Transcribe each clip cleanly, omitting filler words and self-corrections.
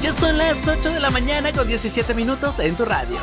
Ya son las 8 de la mañana con 17 minutos en tu radio.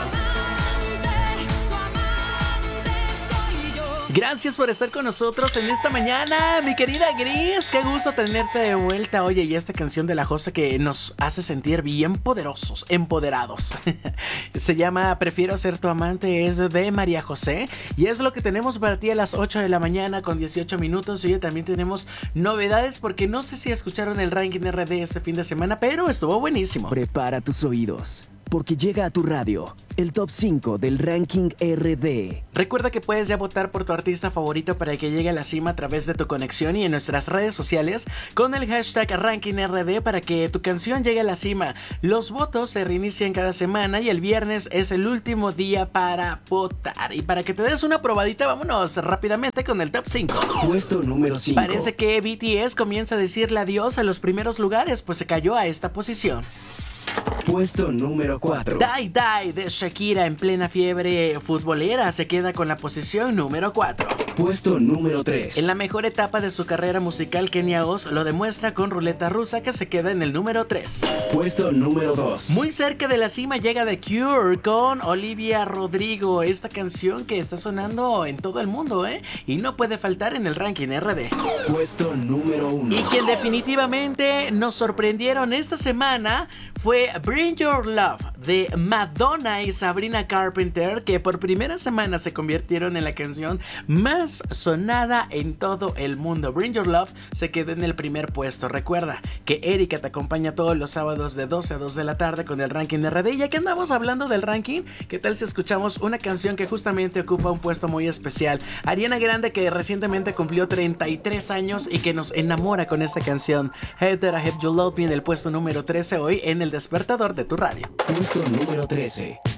Gracias por estar con nosotros en esta mañana, mi querida Gris. Qué gusto tenerte de vuelta. Oye, y esta canción de La Josa que nos hace sentir bien poderosos, empoderados. Se llama Prefiero ser tu amante, es de María José. Y es lo que tenemos para ti a las 8 de la mañana con 18 minutos. Oye, también tenemos novedades porque no sé si escucharon el ranking RD este fin de semana, pero estuvo buenísimo. Prepara tus oídos, porque llega a tu radio el top 5 del ranking RD. Recuerda que puedes ya votar por tu artista favorito para que llegue a la cima a través de tu conexión y en nuestras redes sociales con el hashtag RankingRD para que tu canción llegue a la cima. Los votos se reinician cada semana y el viernes es el último día para votar. Y para que te des una probadita, vámonos rápidamente con el top 5. Puesto número 5. Parece que BTS comienza a decirle adiós a los primeros lugares, pues se cayó a esta posición. Puesto número 4. Die Die de Shakira en plena fiebre futbolera se queda con la posición número 4. Puesto número 3. En la mejor etapa de su carrera musical, Kenia Oz lo demuestra con Ruleta Rusa, que se queda en el número 3. Puesto número 2. Muy cerca de la cima llega The Cure con Olivia Rodrigo, esta canción que está sonando en todo el mundo, y no puede faltar en el ranking RD. Puesto número 1. Y quien definitivamente nos sorprendieron esta semana fue Bring Your Love de Madonna y Sabrina Carpenter, que por primera semana se convirtieron en la canción más sonada en todo el mundo. Bring Your Love se quedó en el primer puesto. Recuerda que Erika te acompaña todos los sábados de 12 a 2 de la tarde con el ranking RD. Y ya que andamos hablando del ranking, ¿qué tal si escuchamos una canción que justamente ocupa un puesto muy especial? Ariana Grande, que recientemente cumplió 33 años y que nos enamora con esta canción. Hey That I Have You Love Me en el puesto número 13 hoy en el despertador de tu radio. Puesto número 13.